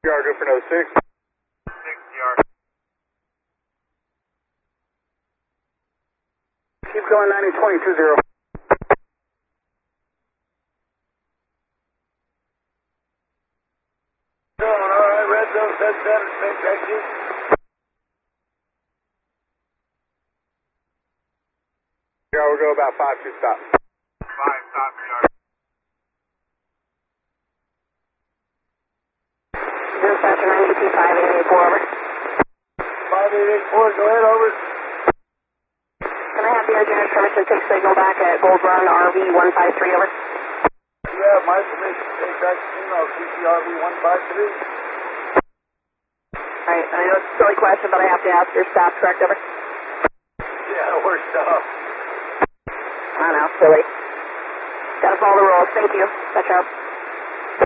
PR good for no 6. 6 PR. Keep going 90-20-20. Alright, red zone set center, thank you. Yeah, we'll go about 5-2 stop. 5 stop, PR. 5884, over. 5884, go ahead, over. Can I have the engineer's permission to take signal back at Gold Run RV 153, over? Yeah, my permission to take back signal CCRV 153. Alright, I know it's a silly question, but I have to ask your stop, correct, over? Yeah, we're stopped. I know, silly. Gotta follow the rules, thank you. Touch out.